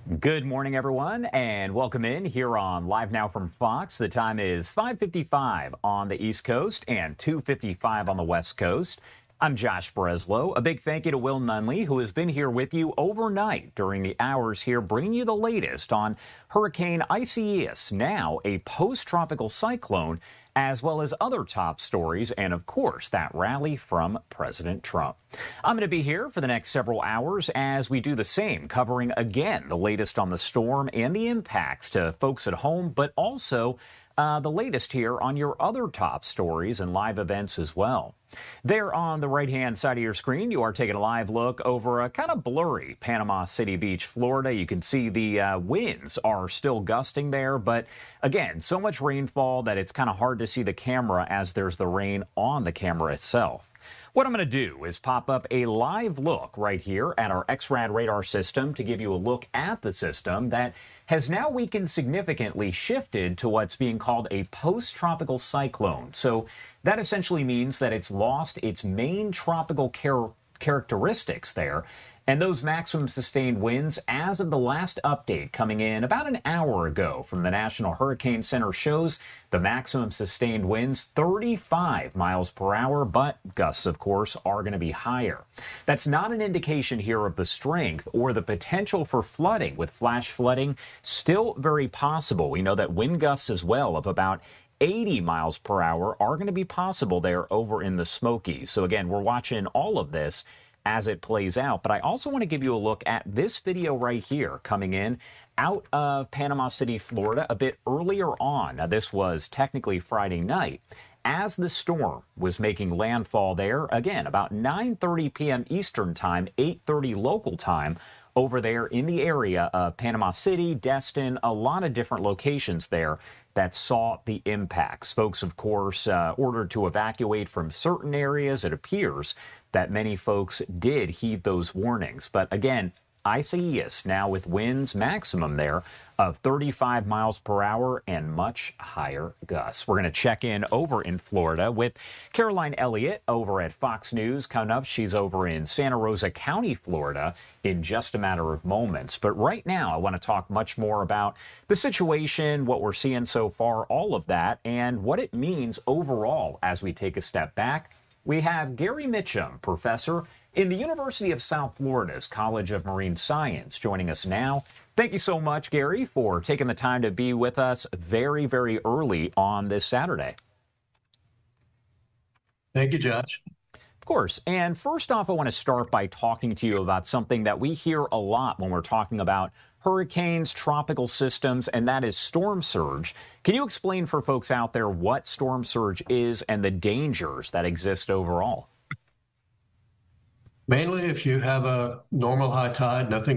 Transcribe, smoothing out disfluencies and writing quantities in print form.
Good morning, everyone, and welcome in here on Live Now from Fox. The time is 5:55 on the East Coast and 2:55 on the West Coast. I'm Josh Breslow. A big thank you to Will Nunley, who has been here with you overnight during the hours here, bringing you the latest on Hurricane Isaias, now a post-tropical cyclone, as well as other top stories, and of course, that rally from President Trump. I'm going to be here for the next several hours as we do the same, covering again the latest on the storm and the impacts to folks at home, but also the latest here on your other top stories and live events as well. There on the right-hand side of your screen, you are taking a live look over a kind of blurry Panama City Beach, Florida. You can see the winds are still gusting there, but again, so much rainfall that it's kind of hard to see the camera as there's the rain on the camera itself. What I'm going to do is pop up a live look right here at our XRAD radar system to give you a look at the system that has now weakened significantly, shifted to what's being called a post-tropical cyclone. So that essentially means that it's lost its main tropical characteristics there. And those maximum sustained winds, as of the last update coming in about an hour ago from the National Hurricane Center, shows the maximum sustained winds 35 miles per hour, but gusts, of course, are going to be higher. That's not an indication here of the strength or the potential for flooding, with flash flooding still very possible. We know that wind gusts as well of about 80 miles per hour are going to be possible there over in the Smokies. So again, we're watching all of this as it plays out. But I also want to give you a look at this video right here coming in out of Panama City, Florida, a bit earlier on. Now, this was technically Friday night as the storm was making landfall there, again, about 9:30 p.m. Eastern time, 8:30 local time, over there in the area of Panama City, Destin, a lot of different locations there that saw the impacts. Folks, of course, ordered to evacuate from certain areas. It appears that many folks did heed those warnings. But again, Isaias now with winds maximum there of 35 miles per hour and much higher gusts. We're going to check in over in Florida with Caroline Elliott over at Fox News. Coming up, she's over in Santa Rosa County, Florida, in just a matter of moments. But right now, I want to talk much more about the situation, what we're seeing so far, all of that, and what it means overall as we take a step back. We have Gary Mitchum, professor in the University of South Florida's College of Marine Science, joining us now. Thank you so much, Gary, for taking the time to be with us very, very early on this Saturday. Thank you, Josh. Of course. And first off, I want to start by talking to you about something that we hear a lot when we're talking about hurricanes, tropical systems, and that is storm surge. Can you explain for folks out there what storm surge is and the dangers that exist overall? Mainly if you have a normal high tide, nothing